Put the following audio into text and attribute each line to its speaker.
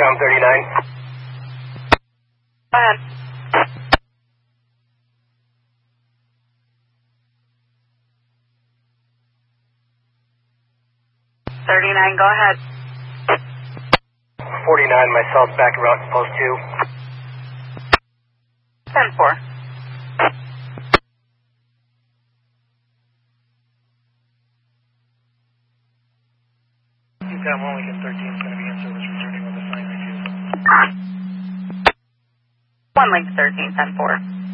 Speaker 1: Intercom 39.
Speaker 2: Go ahead. Go ahead.
Speaker 1: 49, myself back around post 2.
Speaker 2: 10-4.
Speaker 1: Intercom 1, Lincoln 13 is going to be in service returning with a sign review.
Speaker 2: 1 Link 13, 10-4.